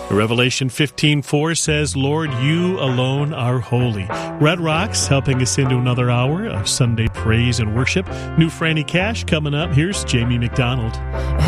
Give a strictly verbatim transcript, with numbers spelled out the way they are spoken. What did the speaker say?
Revelation fifteen four says, Lord, you alone are holy. Red Rocks helping us into another hour of Sunday praise and worship. New Franny Cash coming up. Here's Jamie McDonald.